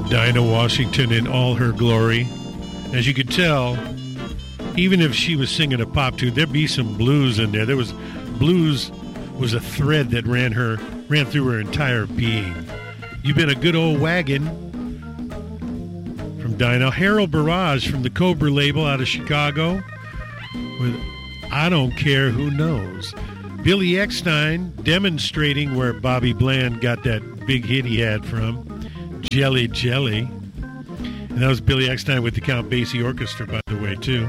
Dinah Washington in all her glory. As you could tell, even if she was singing a pop tune, there'd be some blues in there. Blues was a thread that ran through her entire being. You've been a good old wagon from Dinah. Harold Barrage from the Cobra label out of Chicago with I Don't Care Who Knows. Billy Eckstein demonstrating where Bobby Bland got that big hit he had from, Jelly Jelly. And that was Billy Eckstein with the Count Basie Orchestra, by the way, too.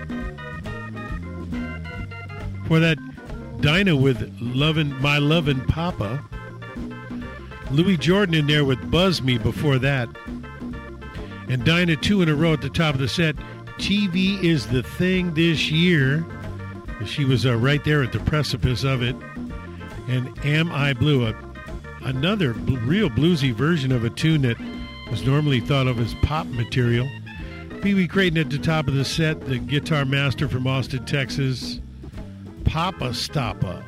For that, Dinah with My Lovin' Papa. Louis Jordan in there with Buzz Me before that. And Dinah 2 in a row at the top of the set. TV is the thing this year. She was right there at the precipice of it. And Am I Blue, another real bluesy version of a tune that was normally thought of as pop material. Pee Wee Creighton at the top of the set, the guitar master from Austin, Texas. Papa Stoppa.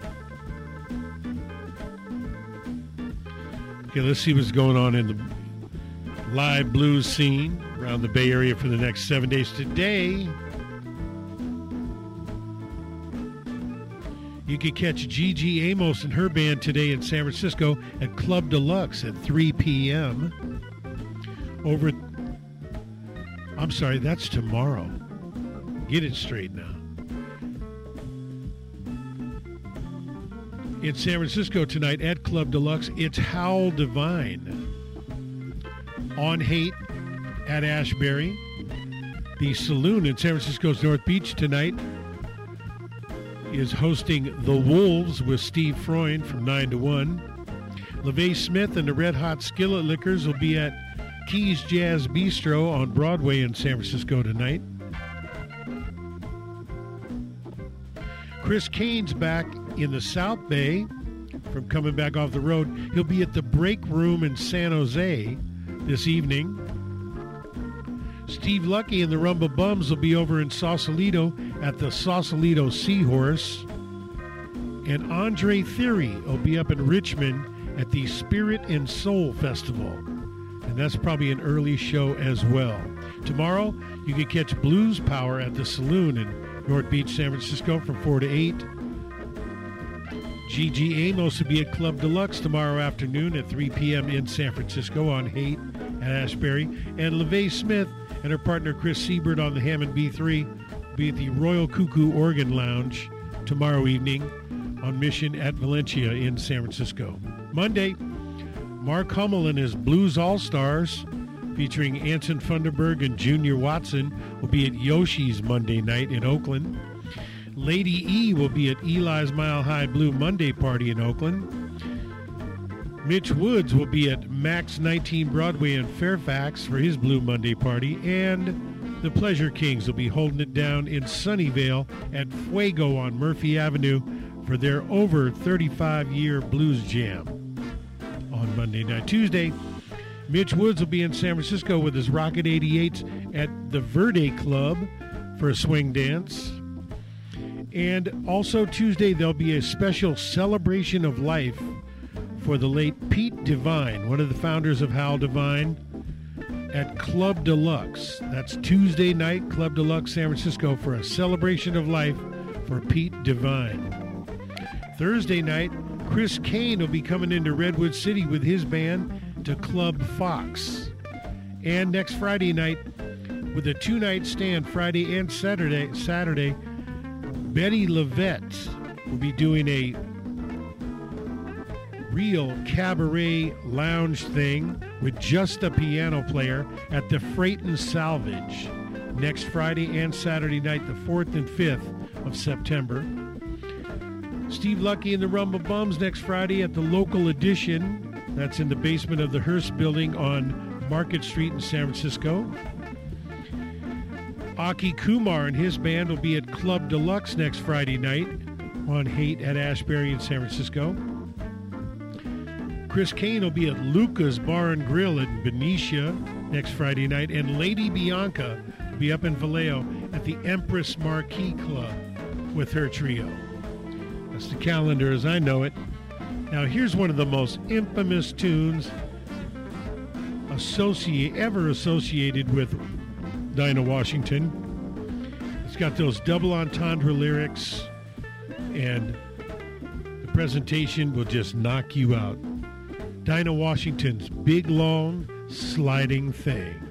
Okay, let's see what's going on in the live blues scene around the Bay Area for the next 7 days. Today, you can catch Gigi Amos and her band today in San Francisco at Club Deluxe at 3 p.m. I'm sorry, that's tomorrow. Get it straight now. In San Francisco tonight at Club Deluxe, it's Howl Divine. On Hate at Ashbury. The Saloon in San Francisco's North Beach tonight is hosting The Wolves with Steve Freund from 9 to 1. LeVay Smith and the Red Hot Skillet Lickers will be at Keys Jazz Bistro on Broadway in San Francisco tonight. Chris Kane's back in the South Bay from coming back off the road. He'll be at the Break Room in San Jose this evening. Steve Lucky and the Rumba Bums will be over in Sausalito at the Sausalito Seahorse. And Andre Theory will be up in Richmond at the Spirit and Soul Festival. And that's probably an early show as well. Tomorrow, you can catch Blues Power at the Saloon in North Beach, San Francisco from 4 to 8. Gigi Amos will be at Club Deluxe tomorrow afternoon at 3 p.m. in San Francisco on Haight at Ashbury. And LeVay Smith and her partner Chris Siebert on the Hammond B3 will be at the Royal Cuckoo Organ Lounge tomorrow evening on Mission at Valencia in San Francisco. Monday, Mark Hummel and his Blues All-Stars featuring Anson Funderburg and Junior Watson will be at Yoshi's Monday night in Oakland. Lady E will be at Eli's Mile High Blue Monday Party in Oakland. Mitch Woods will be at Max 19 Broadway in Fairfax for his Blue Monday Party. And the Pleasure Kings will be holding it down in Sunnyvale at Fuego on Murphy Avenue for their over 35-year blues jam on Monday night. Tuesday, Mitch Woods will be in San Francisco with his Rocket 88s at the Verde Club for a swing dance. And also Tuesday, there'll be a special celebration of life for the late Pete Devine, one of the founders of Howl Divine, at Club Deluxe. That's Tuesday night, Club Deluxe, San Francisco, for a celebration of life for Pete Devine. Thursday night, Chris Kane will be coming into Redwood City with his band to Club Fox. And next Friday night, with a two-night stand, Friday and Saturday, Betty Levette will be doing a real cabaret lounge thing with just a piano player at the Freight and Salvage next Friday and Saturday night, the 4th and 5th of September. Steve Lucky and the Rumba Bums next Friday at the Local Edition. That's in the basement of the Hearst Building on Market Street in San Francisco. Aki Kumar and his band will be at Club Deluxe next Friday night on Haight at Ashbury in San Francisco. Chris Kane will be at Luca's Bar and Grill in Benicia next Friday night. And Lady Bianca will be up in Vallejo at the Empress Marquee Club with her trio. That's the calendar as I know it. Now here's one of the most infamous tunes ever associated with Dinah Washington. It's got those double entendre lyrics, and the presentation will just knock you out. Dinah Washington's Big Long Sliding Thing.